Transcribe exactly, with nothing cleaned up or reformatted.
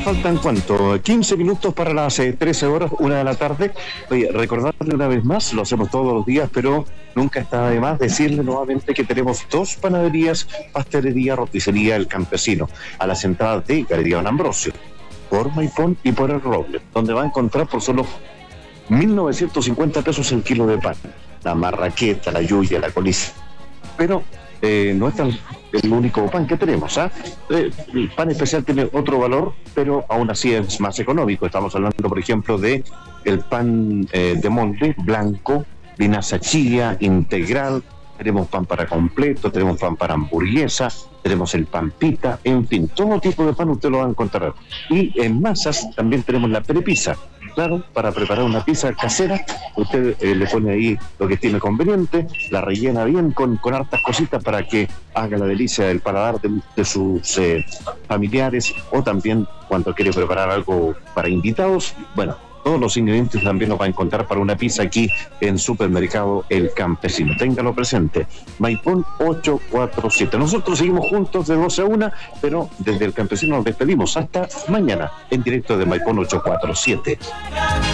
faltan cuánto, quince minutos para las eh, trece horas, una de la tarde. Oye, recordarle una vez más, lo hacemos todos los días, pero nunca está de más decirle nuevamente que tenemos dos panaderías, pastelería, roticería El Campesino, a las entradas de Galería Don Ambrosio, por Maipón y por El Roble, donde va a encontrar por solo mil novecientos cincuenta pesos el kilo de pan, la marraqueta, la yuya, la coliza. Pero eh, no es tan el único pan que tenemos, ¿ah? ¿eh? El pan especial tiene otro valor, pero aún así es más económico. Estamos hablando, por ejemplo, de el pan eh, de molde blanco, linaza chía, integral. Tenemos pan para completo, tenemos pan para hamburguesa, tenemos el pan pita, en fin, todo tipo de pan usted lo va a encontrar. Y en masas también tenemos la prepizza. Claro, para preparar una pizza casera, usted eh, le pone ahí lo que tiene conveniente, la rellena bien con, con hartas cositas para que haga la delicia del paladar de, de sus eh, familiares, o también cuando quiere preparar algo para invitados. Bueno, todos los ingredientes también los va a encontrar para una pizza aquí en Supermercado El Campesino. Téngalo presente, Maipón ochocientos cuarenta y siete. Nosotros seguimos juntos de doce a una, pero desde El Campesino nos despedimos hasta mañana en directo de Maipón ochocientos cuarenta y siete.